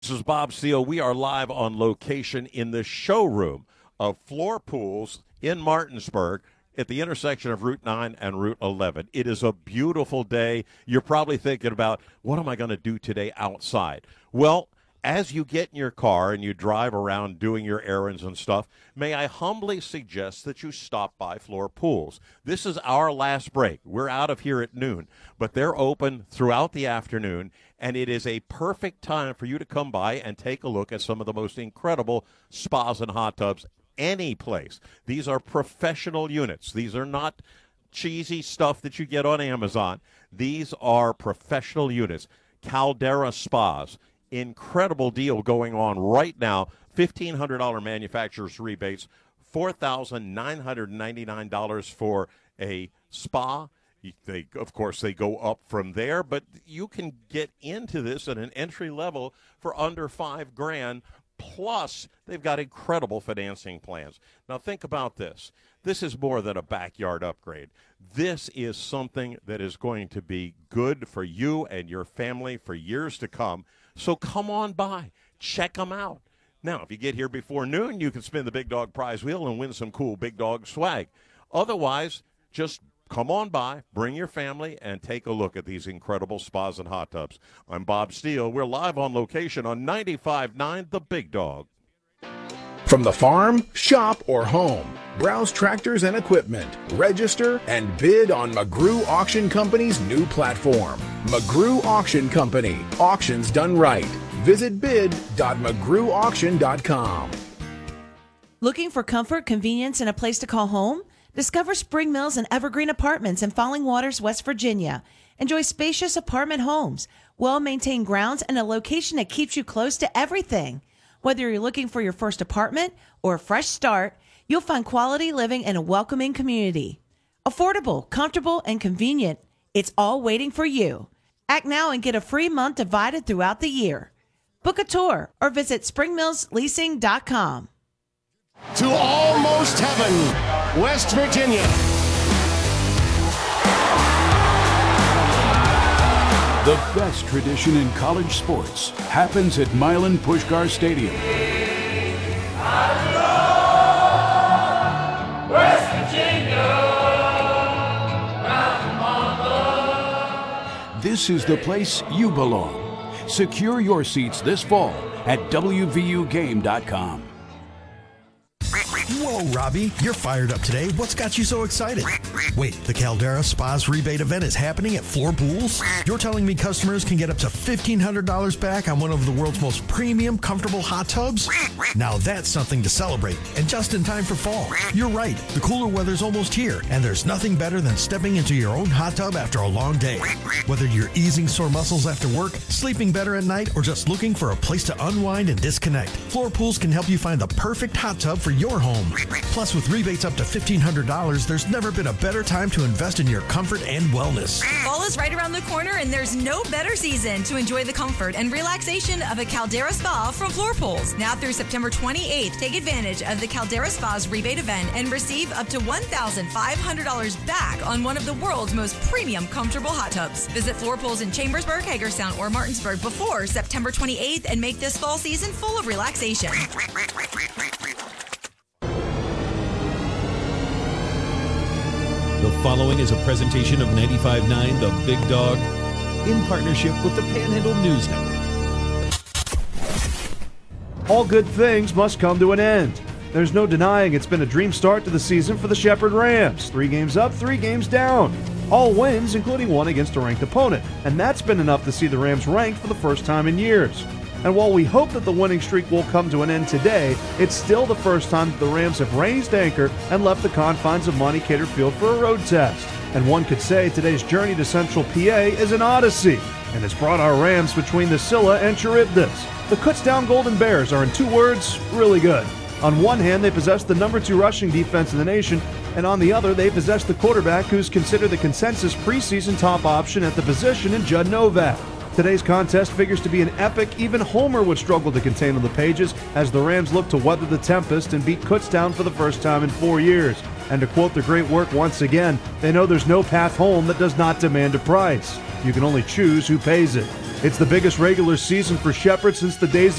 This is Bob Steele. We are live on location in the showroom of Floor Pools in Martinsburg at the intersection of Route 9 and Route 11. It is a beautiful day. You're probably thinking about, what am I going to do today outside? Well, as you get in your car and you drive around doing your errands and stuff, may I humbly suggest that you stop by Floor Pools. This is our last break. We're out of here at noon, but they're open throughout the afternoon, and it is a perfect time for you to come by and take a look at some of the most incredible spas and hot tubs any place. These are professional units. These are not cheesy stuff that you get on Amazon. These are professional units. Caldera Spas. Incredible deal going on right now. $1,500 manufacturer's rebates, $4,999 for a spa. Of course, they go up from there, but you can get into this at an entry level for under $5,000. Plus, they've got incredible financing plans. Now, think about this. This is more than a backyard upgrade. This is something that is going to be good for you and your family for years to come. So come on by. Check them out. Now, if you get here before noon, you can spin the Big Dog prize wheel and win some cool Big Dog swag. Otherwise, just come on by, bring your family, and take a look at these incredible spas and hot tubs. I'm Bob Steele. We're live on location on 95.9 The Big Dog. From the farm, shop, or home, browse tractors and equipment, register, and bid on McGrew Auction Company's new platform. McGrew Auction Company. Auctions done right. Visit bid.mcgrewauction.com. Looking for comfort, convenience, and a place to call home? Discover Spring Mills and Evergreen Apartments in Falling Waters, West Virginia. Enjoy spacious apartment homes, well-maintained grounds, and a location that keeps you close to everything. Whether you're looking for your first apartment or a fresh start, you'll find quality living in a welcoming community. Affordable, comfortable, and convenient. It's all waiting for you. Act now and get a free month divided throughout the year. Book a tour or visit springmillsleasing.com. To almost heaven, West Virginia. The best tradition in college sports happens at Milan Puskar Stadium. West Virginia, This is the place you belong. Secure your seats this fall at WVUGame.com. Whoa, Robbie, you're fired up today. What's got you so excited? Wait, the Caldera Spas rebate event is happening at Floor Pools? You're telling me customers can get up to $1,500 back on one of the world's most premium, comfortable hot tubs? Now that's something to celebrate, and just in time for fall. You're right, the cooler weather's almost here, and there's nothing better than stepping into your own hot tub after a long day. Whether you're easing sore muscles after work, sleeping better at night, or just looking for a place to unwind and disconnect, Floor Pools can help you find the perfect hot tub for your home. Plus, with rebates up to $1,500, there's never been a better time to invest in your comfort and wellness. Fall is right around the corner, and there's no better season to enjoy the comfort and relaxation of a Caldera Spa from Floor Pools. Now through September 28th, take advantage of the Caldera Spa's rebate event and receive up to $1,500 back on one of the world's most premium, comfortable hot tubs. Visit Floor Pools in Chambersburg, Hagerstown, or Martinsburg before September 28th and make this fall season full of relaxation. The following is a presentation of 95.9 The Big Dog in partnership with the Panhandle News Network. All good things must come to an end. There's no denying it's been a dream start to the season for the Shepherd Rams. 3 games up, 3 games down. All wins, including one against a ranked opponent. And that's been enough to see the Rams ranked for the first time in years. And while we hope that the winning streak will come to an end today, it's still the first time that the Rams have raised anchor and left the confines of Monte Cater Field for a road test. And one could say today's journey to Central PA is an odyssey, and it's brought our Rams between the Scylla and Charybdis. The Kutztown Golden Bears are, in 2 words, really good. On one hand, they possess the number 2 rushing defense in the nation, and on the other, they possess the quarterback who's considered the consensus preseason top option at the position in Judd Novak. Today's contest figures to be an epic even Homer would struggle to contain on the pages as the Rams look to weather the tempest and beat Kutztown for the first time in 4 years. And to quote their great work once again, they know there's no path home that does not demand a price. You can only choose who pays it. It's the biggest regular season for Shepherd since the days